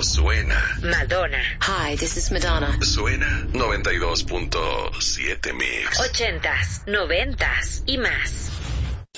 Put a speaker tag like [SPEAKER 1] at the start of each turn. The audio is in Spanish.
[SPEAKER 1] suena.
[SPEAKER 2] Madonna.
[SPEAKER 3] Hi, this is Madonna.
[SPEAKER 1] Suena 92.7 Mix.
[SPEAKER 2] 80s, 90s y más.